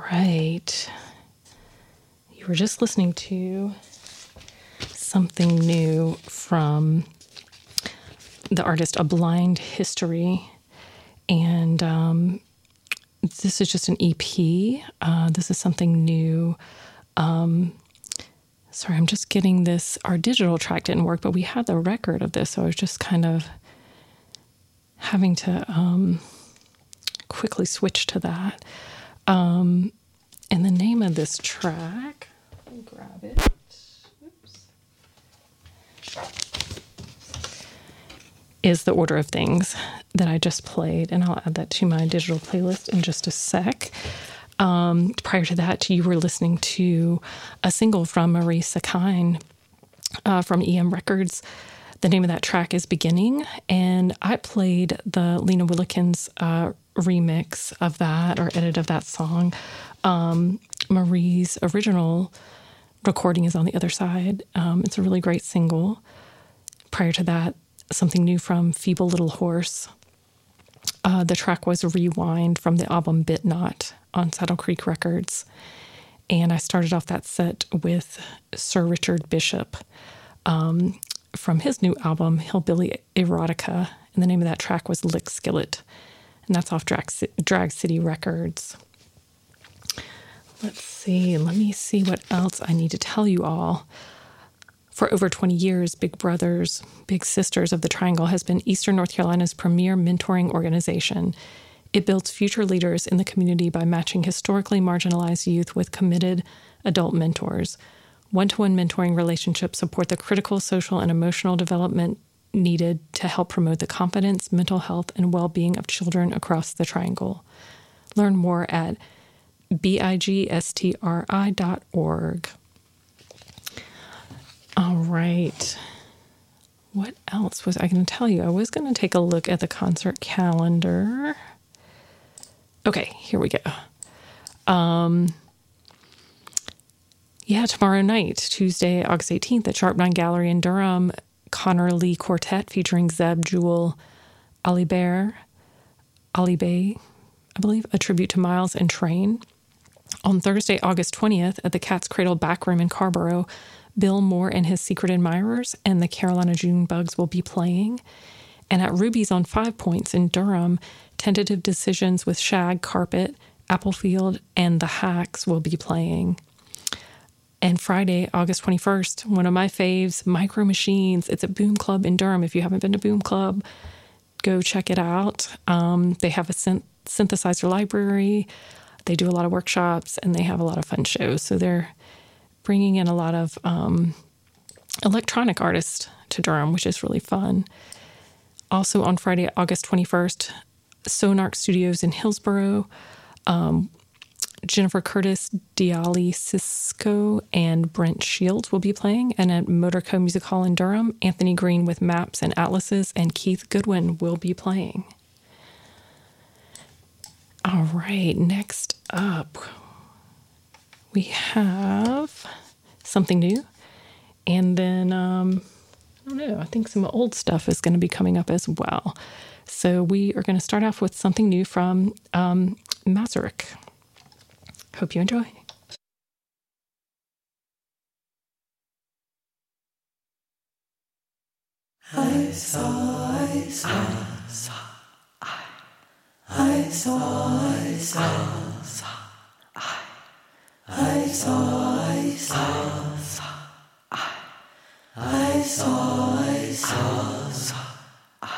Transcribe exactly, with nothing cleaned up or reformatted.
right. You were just listening to something new from the artist A Blind History. And um, this is just an E P. Uh, this is something new. Um, sorry, I'm just getting this. Our digital track didn't work, but we had the record of this. So I was just kind of having to um, quickly switch to that. Um, and the name of this track, let me grab it. Oops. Is The Order of Things that I just played, and I'll add that to my digital playlist in just a sec. Um, prior to that, you were listening to a single from Marie Sakine uh, from E M Records. The name of that track is Beginning, and I played the Lena Willikins uh, remix of that, or edit of that song. Um, Marie's original recording is on the other side. Um, it's a really great single. Prior to that, something new from Feeble Little Horse. Uh, the track was Rewind from the album Bit Not on Saddle Creek Records. And I started off that set with Sir Richard Bishop um, from his new album, Hillbilly Erotica. And the name of that track was Lick Skillet. And that's off Drag, Drag City Records. Let's see. Let me see what else I need to tell you all. For over twenty years, Big Brothers, Big Sisters of the Triangle has been Eastern North Carolina's premier mentoring organization. It builds future leaders in the community by matching historically marginalized youth with committed adult mentors. One-to-one mentoring relationships support the critical social and emotional development needed to help promote the confidence, mental health, and well-being of children across the Triangle. Learn more at bigstri dot org. All right. What else was I going to tell you? I was going to take a look at the concert calendar. Okay, here we go. Um, yeah, tomorrow night, Tuesday, August eighteenth, at Sharp Nine Gallery in Durham, Connor Lee Quartet featuring Zeb, Jewel, Ali Bear, Ali Bay, I believe, a tribute to Miles and Train. On Thursday, August twentieth, at the Cat's Cradle Backroom in Carborough, Bill Moore and his Secret Admirers and the Carolina June Bugs will be playing. And at Ruby's on Five Points in Durham, Tentative Decisions with Shag, Carpet, Applefield, and the Hacks will be playing. And Friday, August twenty-first, one of my faves, Micro Machines. It's at Boom Club in Durham. If you haven't been to Boom Club, go check it out. Um, they have a synth- synthesizer library. They do a lot of workshops, and they have a lot of fun shows. So they're bringing in a lot of um, electronic artists to Durham, which is really fun. Also on Friday, August twenty-first, Sonarch Studios in Hillsborough, um, Jennifer Curtis, Diali Cisco, and Brent Shields will be playing. And at Motorco Music Hall in Durham, Anthony Green with Maps and Atlases and Keith Goodwin will be playing. All right, next up, we have something new. And then, um, I don't know, I think some old stuff is going to be coming up as well. So we are going to start off with something new from um, Mazurek. Hope you enjoy. I saw, I saw, I saw, I, I saw, I saw, I, I saw, I saw, I, I saw, I saw,